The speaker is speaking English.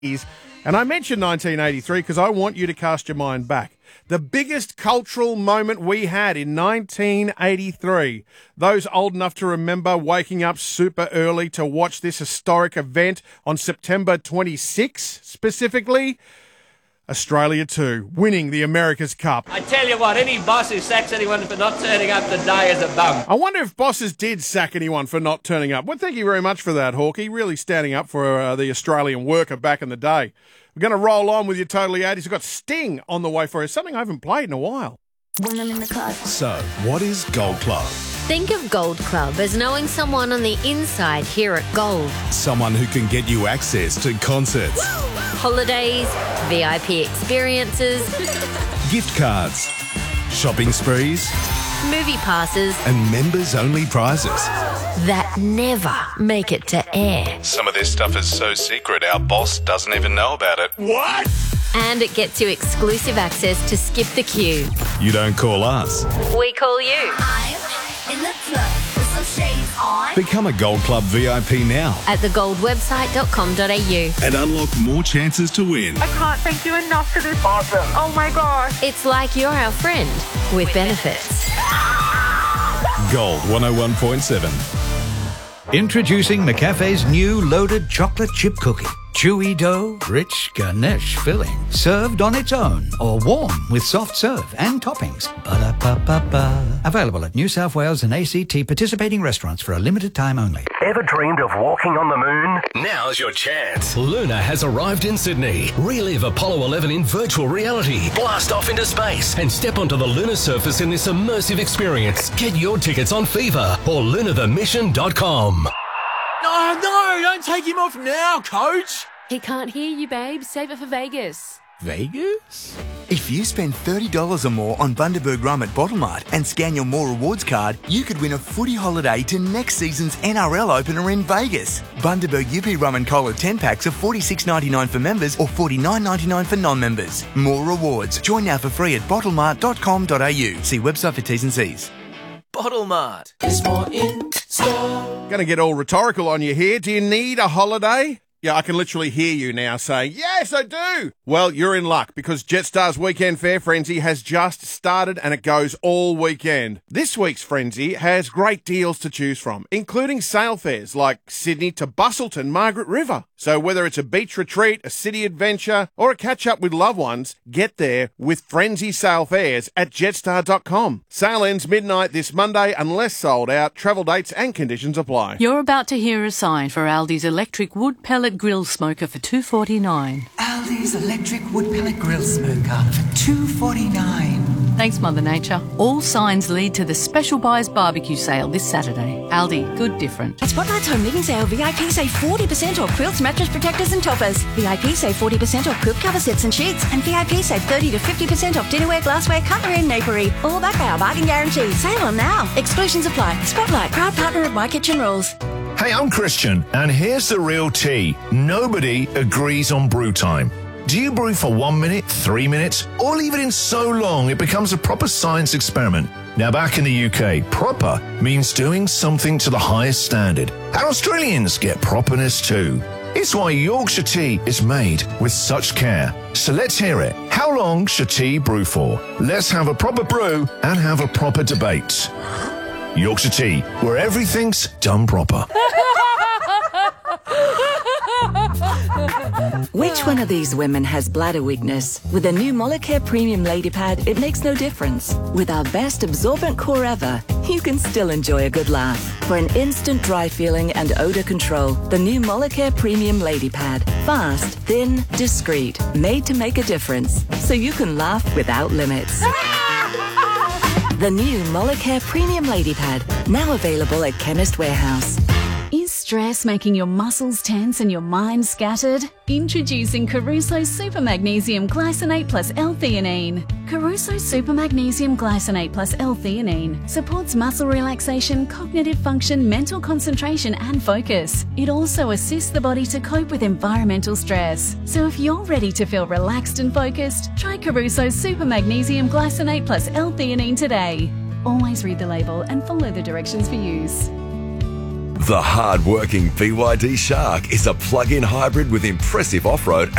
And I mentioned 1983 because I want you to cast your mind back. The biggest cultural moment we had in 1983. Those old enough to remember waking up super early to watch this historic event on September 26 specifically. Australia 2, winning the America's Cup. I tell you what, any boss who sacks anyone for not turning up today is a bum. I wonder if bosses did sack anyone for not turning up. Well, thank you very much for that, Hawkeye. Really standing up for the Australian worker back in the day. We're going to roll on with your Totally 80s. We've got Sting on the way for us, something I haven't played in a while. When I'm in the club. So, what is Gold Club? Think of Gold Club as knowing someone on the inside here at Gold. Someone who can get you access to concerts, Holidays, VIP experiences, gift cards, shopping sprees, movie passes, and members-only prizes. that never make it to air. Some of this stuff is so secret our boss doesn't even know about it. What? And it gets you exclusive access to Skip the Queue. You don't call us. We call you. I'm in the club with some shades on. Become a Gold Club VIP now At thegoldwebsite.com.au. and unlock more chances to win. I can't thank you enough for this. Awesome. Oh my gosh. It's like you're our friend with benefits. Gold 101.7. Introducing McCafe's new loaded chocolate chip cookie. Chewy dough, rich ganache filling, served on its own or warm with soft serve and toppings. Ba-da-ba-ba-ba. Available at New South Wales and ACT participating restaurants for a limited time only. Ever dreamed of walking on the moon? Now's your chance. Luna has arrived in Sydney. Relive Apollo 11 in virtual reality. Blast off into space and step onto the lunar surface in this immersive experience. Get your tickets on Fever or lunarthemission.com. Oh, no, don't take him off now, coach. He can't hear you, babe. Save it for Vegas. Vegas? If you spend $30 or more on Bundaberg Rum at Bottlemart and scan your More Rewards card, you could win a footy holiday to next season's NRL opener in Vegas. Bundaberg UP Rum and Cola 10-packs are $46.99 for members or $49.99 for non-members. More Rewards. Join now for free at bottlemart.com.au. See website for T's and C's. Bottlemart. There's more in store. Going to get all rhetorical on you here. Do you need a holiday? Yeah, I can literally hear you now saying, yes, I do. Well, you're in luck because Jetstar's Weekend Fair Frenzy has just started and it goes all weekend. This week's Frenzy has great deals to choose from, including sail fares like Sydney to Bustleton, Margaret River. So whether it's a beach retreat, a city adventure, or a catch-up with loved ones, get there with Frenzy Sail Fares at jetstar.com. Sale ends midnight this Monday unless sold out. Travel dates and conditions apply. You're about to hear a sign for Aldi's electric wood pellet grill smoker for $2.49. Aldi's electric wood pellet grill smoker for $2.49. Thanks, Mother Nature. All signs lead to the Special Buys Barbecue Sale this Saturday. Aldi, good different. At Spotlight's Home Living Sale, VIP save 40% off quilts, mattress protectors and toppers. VIP save 40% off quilt cover sets and sheets. And VIP save 30 to 50% off dinnerware, glassware, cutlery and napery. All backed by our bargain guarantee. Sale on now. Exclusions apply. Spotlight, proud partner of My Kitchen Rules. Hey, I'm Christian, and here's the real tea. Nobody agrees on brew time. Do you brew for 1 minute, 3 minutes, or leave it in so long it becomes a proper science experiment? Now, back in the UK, proper means doing something to the highest standard. And Australians get properness too. It's why Yorkshire tea is made with such care. So let's hear it. How long should tea brew for? Let's have a proper brew and have a proper debate. Yorkshire tea, where everything's done proper. Which one of these women has bladder weakness? With the new Molicare Premium Lady Pad, it makes no difference. With our best absorbent core ever, you can still enjoy a good laugh. For an instant dry feeling and odor control, the new Molicare Premium Lady Pad. Fast, thin, discreet, made to make a difference. So you can laugh without limits. The new Molicare Premium Lady Pad, now available at Chemist Warehouse. Is stress making your muscles tense and your mind scattered? Introducing Caruso Super Magnesium Glycinate plus L-theanine. Caruso Super Magnesium Glycinate plus L-theanine supports muscle relaxation, cognitive function, mental concentration and focus. It also assists the body to cope with environmental stress. So if you're ready to feel relaxed and focused, try Caruso Super Magnesium Glycinate plus L-theanine today. Always read the label and follow the directions for use. The hard-working BYD Shark is a plug-in hybrid with impressive off-road